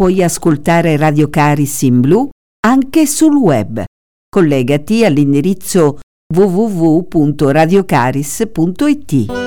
puoi ascoltare Radio Caris in blu anche sul web. Collegati all'indirizzo www.radiocaris.it.